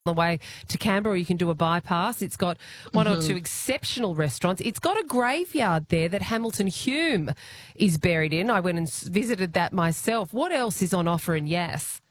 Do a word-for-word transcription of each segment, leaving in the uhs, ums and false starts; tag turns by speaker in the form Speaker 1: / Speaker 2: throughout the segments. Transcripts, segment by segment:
Speaker 1: the way to Canberra, you can do a bypass. It's got one
Speaker 2: Mm-hmm.
Speaker 1: or two exceptional restaurants. It's got a graveyard there that Hamilton Hume is buried in. I went and s- visited that myself. What else is on offer in Yass?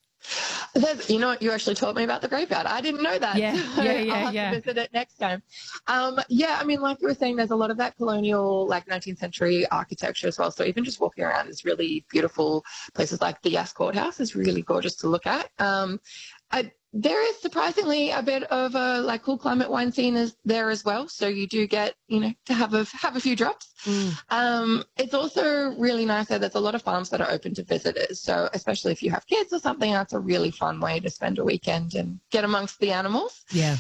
Speaker 2: There's, you know what? You actually told me about the graveyard. I didn't know that.
Speaker 1: Yeah, yeah, yeah,
Speaker 2: I'll have
Speaker 1: yeah.
Speaker 2: to visit it next time. Um, yeah, I mean, like you were saying, there's a lot of that colonial, like nineteenth century architecture as well. So even just walking around is really beautiful. Places like the Yass Courthouse is really gorgeous to look at. Um, I, there is surprisingly a bit of a like cool climate wine scene is there as well. So you do get, you know, to have a have a few drops.
Speaker 1: Mm.
Speaker 2: Um, it's also really nice that there's a lot of farms that are open to visitors. So especially if you have kids or something, that's a really fun way to spend a weekend and get amongst the animals.
Speaker 1: Yeah.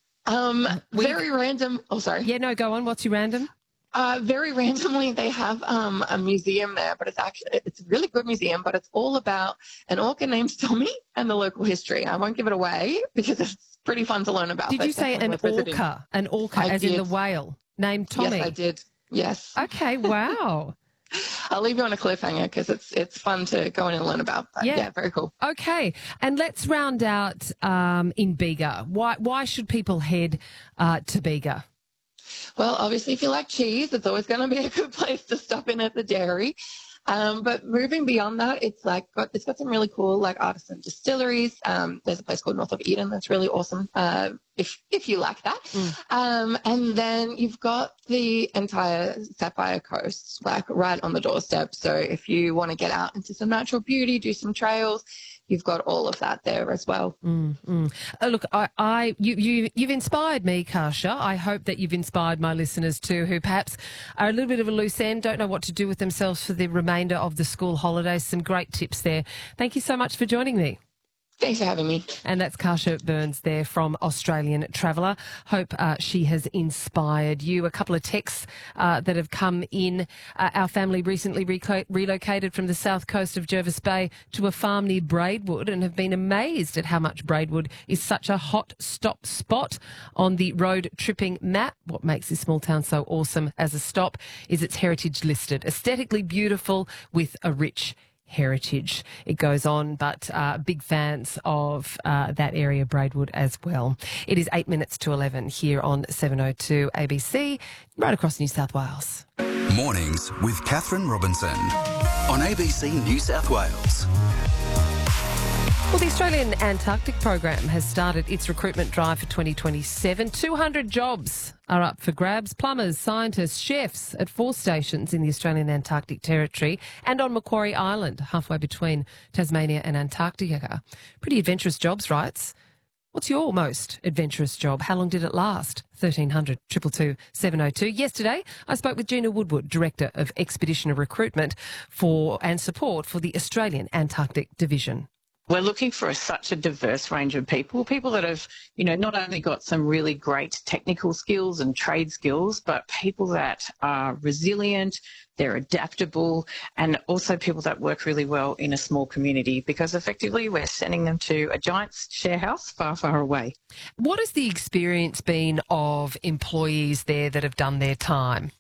Speaker 2: Um,
Speaker 1: We-
Speaker 2: very random. Oh, sorry.
Speaker 1: Yeah, no, go on. What's your random?
Speaker 2: Uh, very randomly, they have um, a museum there, but it's actually it's a really good museum. But it's all about an orca named Tommy and the local history. I won't give it away because it's pretty fun to learn about.
Speaker 1: Did
Speaker 2: but
Speaker 1: you say an
Speaker 2: definitely worth visiting.
Speaker 1: orca? An orca,
Speaker 2: I
Speaker 1: as in
Speaker 2: did.
Speaker 1: the whale, named Tommy?
Speaker 2: Yes, I did. Yes.
Speaker 1: Okay, wow.
Speaker 2: I'll leave you on a cliffhanger because it's it's fun to go in and learn about. But
Speaker 1: Yeah.
Speaker 2: yeah, very cool.
Speaker 1: Okay, and let's round out um, in Bega. Why why should people head uh, to Bega?
Speaker 2: Well, obviously, if you like cheese, it's always going to be a good place to stop in at the dairy. Um, but moving beyond that, it's like got, it's got some really cool like artisan distilleries. Um, there's a place called North of Eden that's really awesome. Uh, if if you like that,
Speaker 1: Mm.
Speaker 2: um, and then you've got the entire Sapphire Coast like right on the doorstep. So if you want to get out into some natural beauty, do some trails, you've got all of that there as well.
Speaker 1: Mm, mm. Uh, look, I, I, you, you, you've inspired me, Kasia. I hope that you've inspired my listeners too, who perhaps are a little bit of a loose end, don't know what to do with themselves for the remainder of the school holidays. Some great tips there. Thank you so much for joining me.
Speaker 2: Thanks for having me.
Speaker 1: And that's Kasia Burns there from Australian Traveller. Hope uh, she has inspired you. A couple of texts uh, that have come in. Uh, our family recently reco- relocated from the south coast of Jervis Bay to a farm near Braidwood and have been amazed at how much Braidwood is such a hot stop spot on the road tripping map. What makes this small town so awesome as a stop is its heritage listed. Aesthetically beautiful with a rich heritage. It goes on, but uh, big fans of uh, that area, Braidwood, as well. It is eight minutes to eleven here on seven oh two A B C, right across New South Wales.
Speaker 3: Mornings with Catherine Robinson on A B C New South Wales.
Speaker 1: Well, the Australian Antarctic Program has started its recruitment drive for twenty twenty-seven. two hundred jobs are up for grabs. Plumbers, scientists, chefs at four stations in the Australian Antarctic Territory and on Macquarie Island, halfway between Tasmania and Antarctica. Pretty adventurous jobs, right? What's your most adventurous job? How long did it last? thirteen hundred, two two two, seven oh two. Yesterday, I spoke with Gina Woodward, Director of Expeditioner Recruitment for and Support for the Australian Antarctic Division.
Speaker 4: We're looking for a, such a diverse range of people, people that have, you know, not only got some really great technical skills and trade skills, but people that are resilient, they're adaptable, and also people that work really well in a small community, because effectively we're sending them to a giant share house far, far away.
Speaker 1: What has the experience been of employees there that have done their time?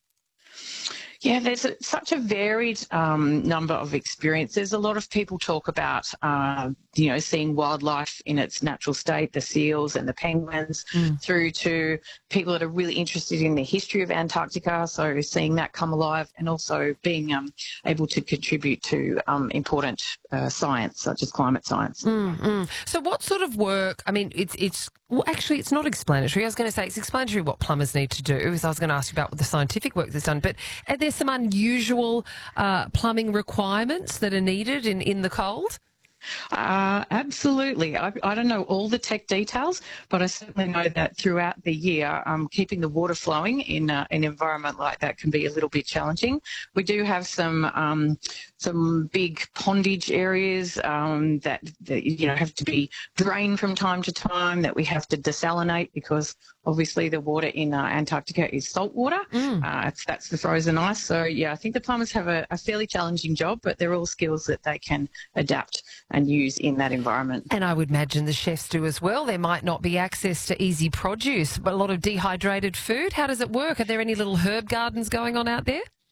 Speaker 4: Yeah, there's a, such a varied um, number of experiences. A lot of people talk about, uh, you know, seeing wildlife in its natural state, the seals and the penguins,
Speaker 1: Mm.
Speaker 4: through to people that are really interested in the history of Antarctica, so seeing that come alive, and also being um, able to contribute to um, important uh, science, such as climate science.
Speaker 1: Mm, mm. So what sort of work, I mean, it's, it's well, actually, it's not explanatory. I was going to say it's explanatory what plumbers need to do, as I was going to ask you about the scientific work that's done, but are there some unusual uh, plumbing requirements that are needed in, in the cold?
Speaker 4: Uh, absolutely. I, I don't know all the tech details, but I certainly know that throughout the year, um, keeping the water flowing in uh, an environment like that can be a little bit challenging. We do have some um, some big pondage areas um, that, that you know have to be drained from time to time, that we have to desalinate because obviously the water in uh, Antarctica is salt water.
Speaker 1: Mm.
Speaker 4: Uh, it's, that's the frozen ice. So yeah, I think the plumbers have a, a fairly challenging job, but they're all skills that they can adapt and use in that environment.
Speaker 1: And I would imagine the chefs do as well. There might not be access to easy produce, but a lot of dehydrated food. How does it work? Are there any little herb gardens going on out there?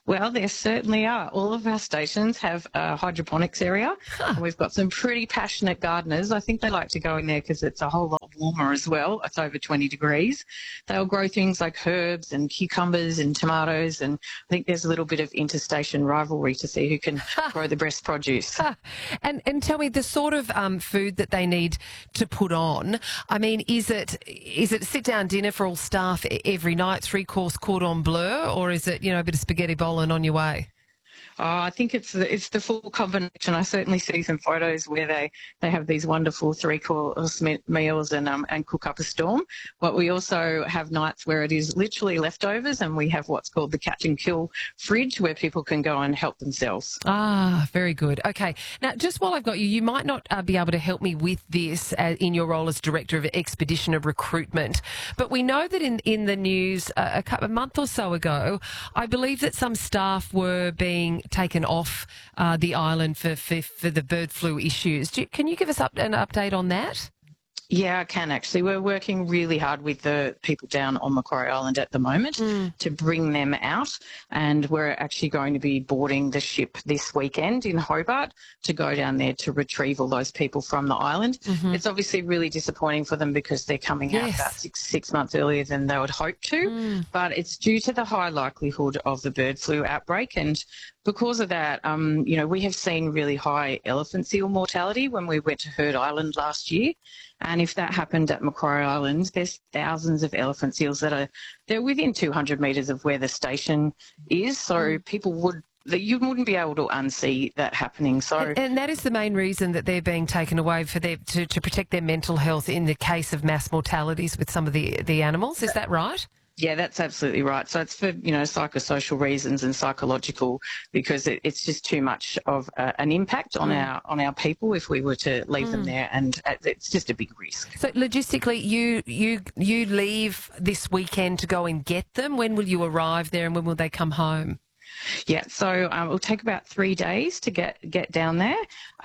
Speaker 4: Well, there certainly are. All of our stations have a hydroponics area.
Speaker 1: Huh.
Speaker 4: And we've got some pretty passionate gardeners. I think they like to go in there because it's a whole lot warmer as well. It's over twenty degrees. They'll grow things like herbs and cucumbers and tomatoes. And I think there's a little bit of interstation rivalry to see who can grow the best produce.
Speaker 1: And and tell me the sort of um, food that they need to put on. I mean, is it is it sit down dinner for all staff every night, three course cordon bleu, or is it, you know, a bit of spaghetti bowl and on your way?
Speaker 4: Oh, I think it's the, it's the full combination. I certainly see some photos where they, they have these wonderful three-course me- meals and um and cook up a storm. But we also have nights where it is literally leftovers, and we have what's called the catch and kill fridge where people can go and help themselves.
Speaker 1: Ah, very good. Okay. Now, just while I've got you, you might not uh, be able to help me with this uh, in your role as Director of Expedition of Recruitment, but we know that in, in the news uh, a, couple, a month or so ago, I believe that some staff were being taken off uh, the island for, for, for the bird flu issues. Do you, can you give us up, an update on that?
Speaker 4: Yeah, I can actually. We're working really hard with the people down on Macquarie Island at the moment mm. to bring them out, and we're actually going to be boarding the ship this weekend in Hobart to go down there to retrieve all those people from the island. Mm-hmm. It's obviously really disappointing for them because they're coming yes. out about six, six months earlier than they would hope to, mm. but it's due to the high likelihood of the bird flu outbreak, and because of that, um, you know, we have seen really high elephant seal mortality when we went to Heard Island last year. And if that happened at Macquarie Island, there's thousands of elephant seals that are they're within two hundred metres of where the station is. So mm. people would that you wouldn't be able to unsee that happening. So,
Speaker 1: and, and that is the main reason that they're being taken away for their to, to protect their mental health in the case of mass mortalities with some of the the animals. Is that right?
Speaker 4: Yeah, that's absolutely right. So it's for, you know, psychosocial reasons and psychological, because it, it's just too much of uh, an impact on mm. our on our people if we were to leave mm. them there, and it's just a big risk.
Speaker 1: So logistically, you you you leave this weekend to go and get them. When will you arrive there, and when will they come home?
Speaker 4: Yeah, so um, it'll take about three days to get, get down there.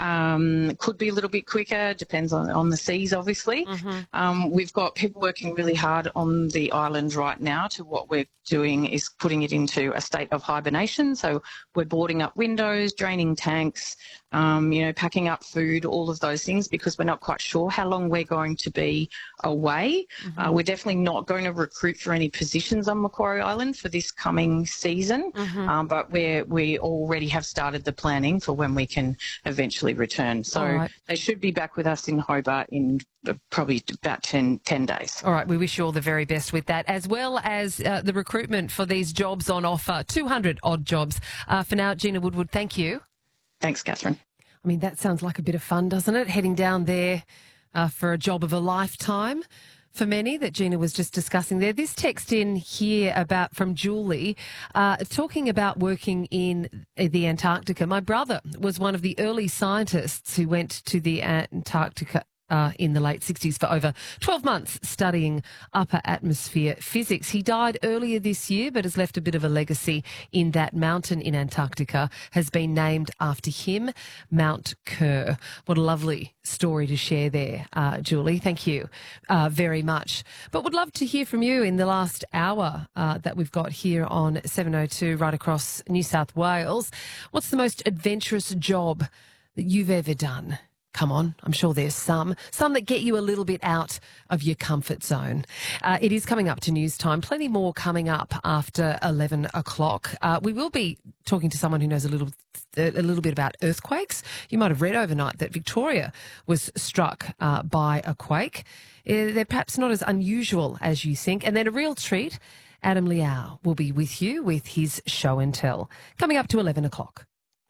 Speaker 4: Um, could be a little bit quicker, depends on, on the seas, obviously. Mm-hmm. Um, we've got people working really hard on the island right now to what we're doing is putting it into a state of hibernation. So we're boarding up windows, draining tanks, um, you know, packing up food, all of those things, because we're not quite sure how long we're going to be away. Mm-hmm. Uh, we're definitely not going to recruit for any positions on Macquarie Island for this coming season. Mm-hmm. Um, but we we already have started the planning for when we can eventually return. So right. they should be back with us in Hobart in probably about ten, ten days.
Speaker 1: All right, we wish you all the very best with that, as well as uh, the recruitment for these jobs on offer, two hundred odd jobs. Uh, for now, Gina Woodward, thank you.
Speaker 4: Thanks, Catherine.
Speaker 1: I mean, that sounds like a bit of fun, doesn't it? Heading down there uh, for a job of a lifetime. For many that Gina was just discussing there. This text in here about from Julie, uh, talking about working in the Antarctica. My brother was one of the early scientists who went to the Antarctica Uh, in the late sixties for over twelve months studying upper atmosphere physics. He died earlier this year but has left a bit of a legacy in that mountain in Antarctica has been named after him, Mount Kerr. What a lovely story to share there, uh, Julie. Thank you uh, very much. But would love to hear from you in the last hour uh, that we've got here on seven oh two right across New South Wales. What's the most adventurous job that you've ever done? Come on, I'm sure there's some. Some that get you a little bit out of your comfort zone. Uh, it is coming up to news time. Plenty more coming up after eleven o'clock. Uh, we will be talking to someone who knows a little a little bit about earthquakes. You might have read overnight that Victoria was struck uh, by a quake. Uh, they're perhaps not as unusual as you think. And then a real treat, Adam Liao will be with you with his show and tell. Coming up to eleven o'clock.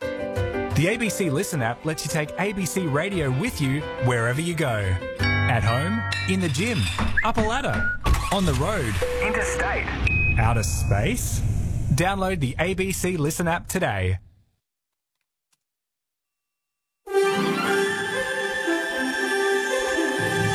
Speaker 5: The A B C Listen app lets you take A B C Radio with you wherever you go. At home, in the gym, up a ladder, on the road, interstate, outer space. Download the A B C Listen app today.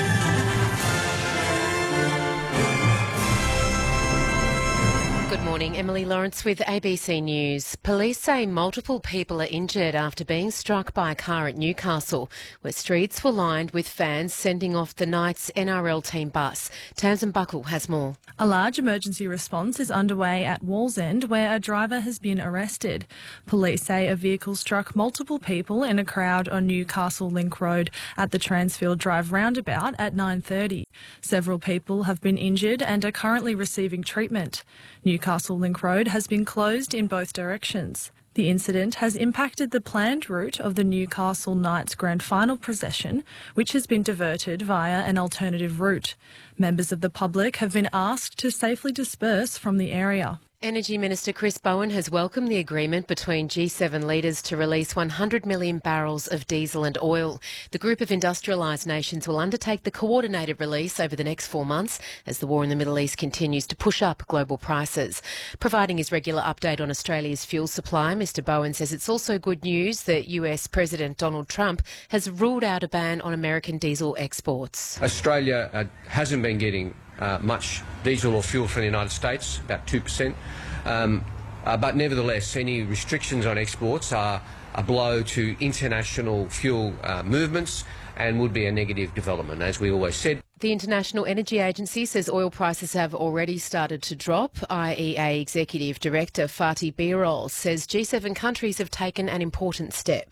Speaker 1: Good morning. morning, Emily Lawrence with A B C News. Police say multiple people are injured after being struck by a car at Newcastle, where streets were lined with fans sending off the Knights N R L team bus. Tamsin Buckle has more.
Speaker 6: A large emergency response is underway at Wallsend, where a driver has been arrested. Police say a vehicle struck multiple people in a crowd on Newcastle Link Road at the Transfield Drive roundabout at nine thirty. Several people have been injured and are currently receiving treatment. Newcastle Link Road has been closed in both directions. The incident has impacted the planned route of the Newcastle Knights Grand Final procession, which has been diverted via an alternative route. Members of the public have been asked to safely disperse from the area.
Speaker 1: Energy Minister Chris Bowen has welcomed the agreement between G seven leaders to release one hundred million barrels of diesel and oil. The group of industrialised nations will undertake the coordinated release over the next four months as the war in the Middle East continues to push up global prices. Providing his regular update on Australia's fuel supply, Mr Bowen says it's also good news that U S President Donald Trump has ruled out a ban on American diesel exports.
Speaker 7: Australia uh, hasn't been getting Uh, much diesel or fuel from the United States, about two percent. Um, uh, but nevertheless, any restrictions on exports are a blow to international fuel uh, movements and would be a negative development, as we always said.
Speaker 1: The International Energy Agency says oil prices have already started to drop. I E A Executive Director Fatih Birol says G seven countries have taken an important step.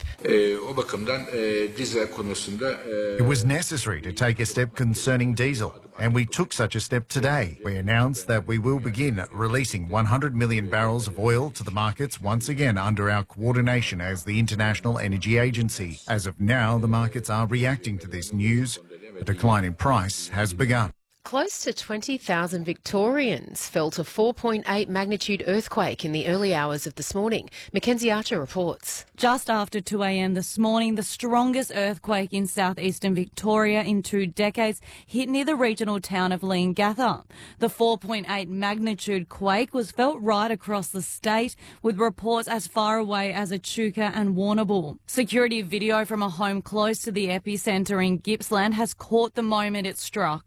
Speaker 8: It was necessary to take a step concerning diesel, and we took such a step today. We announced that we will begin releasing one hundred million barrels of oil to the markets once again under our coordination as the International Energy Agency. As of now, the markets are reacting to this news. A decline in price has begun.
Speaker 1: Close to twenty thousand Victorians felt a four point eight magnitude earthquake in the early hours of this morning. Mackenzie Archer reports.
Speaker 9: Just after two a m this morning, the strongest earthquake in southeastern Victoria in two decades hit near the regional town of Leongatha. The four point eight magnitude quake was felt right across the state, with reports as far away as Echuca and Warrnambool. Security video from a home close to the epicentre in Gippsland has caught the moment it struck.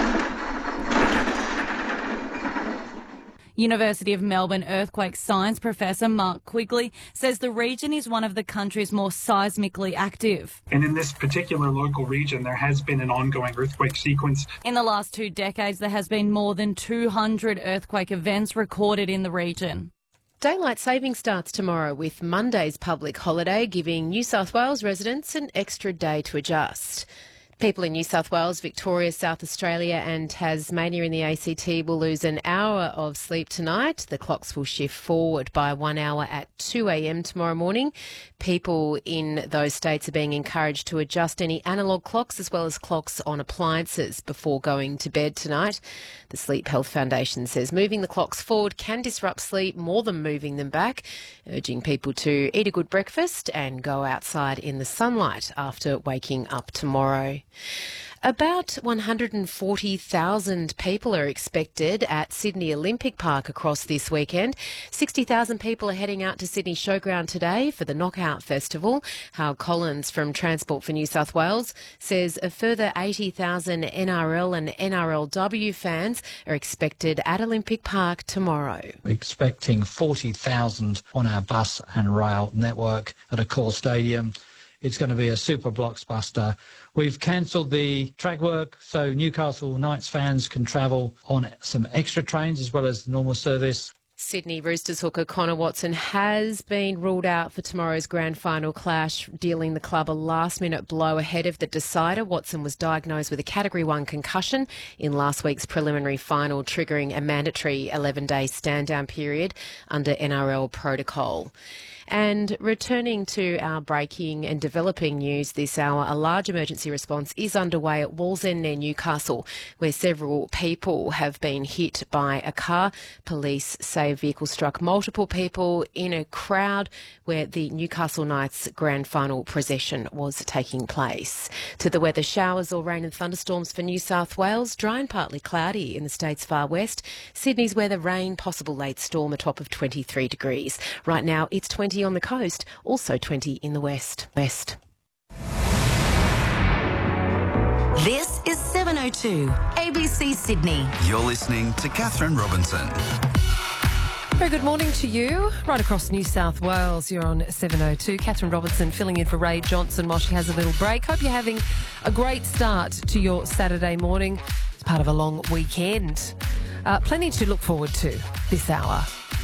Speaker 9: University of Melbourne earthquake science professor Mark Quigley says the region is one of the country's more seismically active.
Speaker 10: And in this particular local region, there has been an ongoing earthquake sequence.
Speaker 9: In the last two decades, there has been more than two hundred earthquake events recorded in the region.
Speaker 1: Daylight saving starts tomorrow, with Monday's public holiday giving New South Wales residents an extra day to adjust. People in New South Wales, Victoria, South Australia and Tasmania in the A C T will lose an hour of sleep tonight. The clocks will shift forward by one hour at two a m tomorrow morning. People in those states are being encouraged to adjust any analogue clocks as well as clocks on appliances before going to bed tonight. The Sleep Health Foundation says moving the clocks forward can disrupt sleep more than moving them back, urging people to eat a good breakfast and go outside in the sunlight after waking up tomorrow. About one hundred forty thousand people are expected at Sydney Olympic Park across this weekend. sixty thousand people are heading out to Sydney Showground today for the Knockout Festival. Hal Collins from Transport for New South Wales says a further eighty thousand N R L and N R L W fans are expected at Olympic Park tomorrow.
Speaker 11: We're expecting forty thousand on our bus and rail network at Accor Stadium. It's going to be a super blockbuster. We've cancelled the track work so Newcastle Knights fans can travel on some extra trains as well as the normal service.
Speaker 1: Sydney Roosters hooker Connor Watson has been ruled out for tomorrow's grand final clash, dealing the club a last-minute blow ahead of the decider. Watson was diagnosed with a Category one concussion in last week's preliminary final, triggering a mandatory eleven-day stand-down period under N R L protocol. And returning to our breaking and developing news this hour, a large emergency response is underway at Wallsend near Newcastle, where several people have been hit by a car. Police say a vehicle struck multiple people in a crowd where the Newcastle Knights grand final procession was taking place. To the weather, showers or rain and thunderstorms for New South Wales, dry and partly cloudy in the state's far west. Sydney's weather, rain, possible late storm, a top of twenty-three degrees. Right now it's twenty on the coast, also twenty in the west. West.
Speaker 12: This is seven oh two A B C Sydney.
Speaker 3: You're listening to Catherine Robinson.
Speaker 1: Very good morning to you. Right across New South Wales, you're on seven oh two. Catherine Robinson filling in for Ray Johnson while she has a little break. Hope you're having a great start to your Saturday morning. It's part of a long weekend. Uh, plenty to look forward to this hour.